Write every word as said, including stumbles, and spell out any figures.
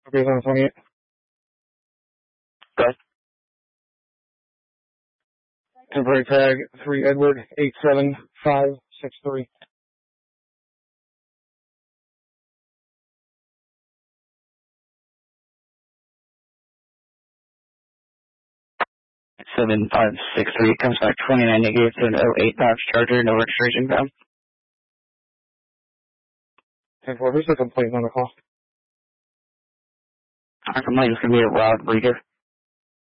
Okay, it's on twenty-eight. Good. Temporary tag three Edward eight seven five six three. seven five six three comes back twenty-nine negative to an oh eight Dodge Charger, no registration found. ten four, who's the complaint on the call? Our complaint is going to be a Rob Breeder.